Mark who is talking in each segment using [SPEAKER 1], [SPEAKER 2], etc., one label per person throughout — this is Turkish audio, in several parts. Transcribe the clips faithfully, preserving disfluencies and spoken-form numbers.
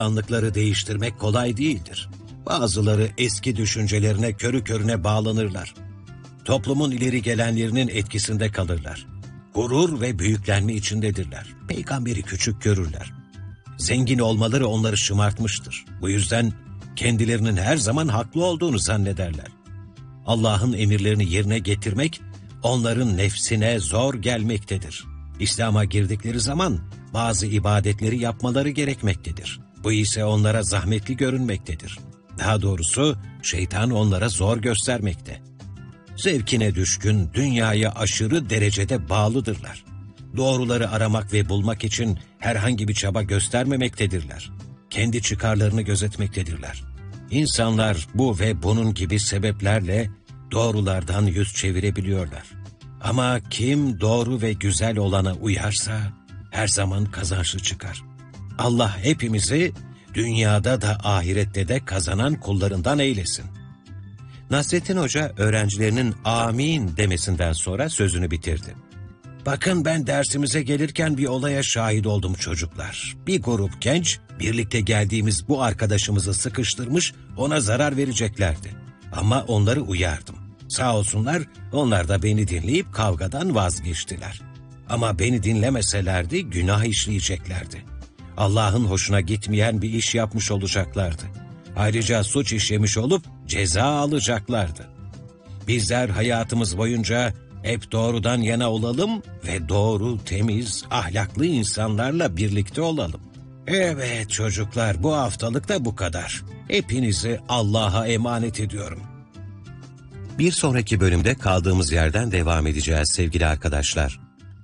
[SPEAKER 1] Anlıkları değiştirmek kolay değildir. Bazıları eski düşüncelerine körü körüne bağlanırlar. Toplumun ileri gelenlerinin etkisinde kalırlar. Gurur ve büyüklenme içindedirler. Peygamberi küçük görürler. Zengin olmaları onları şımartmıştır. Bu yüzden kendilerinin her zaman haklı olduğunu zannederler. Allah'ın emirlerini yerine getirmek onların nefsine zor gelmektedir. İslam'a girdikleri zaman bazı ibadetleri yapmaları gerekmektedir. Bu ise onlara zahmetli görünmektedir. Daha doğrusu şeytan onlara zor göstermekte. Zevkine düşkün, dünyaya aşırı derecede bağlıdırlar. Doğruları aramak ve bulmak için herhangi bir çaba göstermemektedirler. Kendi çıkarlarını gözetmektedirler. İnsanlar bu ve bunun gibi sebeplerle doğrulardan yüz çevirebiliyorlar. Ama kim doğru ve güzel olana uyarsa her zaman kazançlı çıkar. Allah hepimizi dünyada da ahirette de kazanan kullarından eylesin. Nasrettin Hoca öğrencilerinin amin demesinden sonra sözünü bitirdi. Bakın, ben dersimize gelirken bir olaya şahit oldum çocuklar. Bir grup genç birlikte geldiğimiz bu arkadaşımızı sıkıştırmış, ona zarar vereceklerdi. Ama onları uyardım. Sağ olsunlar, onlar da beni dinleyip kavgadan vazgeçtiler. Ama beni dinlemeselerdi günah işleyeceklerdi. Allah'ın hoşuna gitmeyen bir iş yapmış olacaklardı. Ayrıca suç işlemiş olup ceza alacaklardı. Bizler hayatımız boyunca hep doğrudan yana olalım ve doğru, temiz, ahlaklı insanlarla birlikte olalım. Evet çocuklar, bu haftalık da bu kadar. Hepinizi Allah'a emanet ediyorum.
[SPEAKER 2] Bir sonraki bölümde kaldığımız yerden devam edeceğiz sevgili arkadaşlar.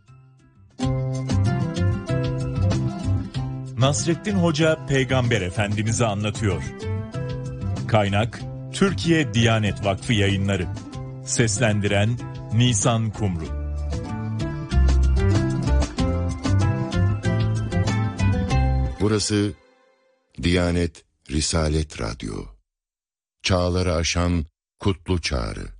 [SPEAKER 3] Nasrettin Hoca Peygamber Efendimiz'i anlatıyor. Kaynak Türkiye Diyanet Vakfı Yayınları. Seslendiren Nisan Kumru.
[SPEAKER 4] Burası Diyanet Risalet Radyo. Çağları aşan kutlu çağrı.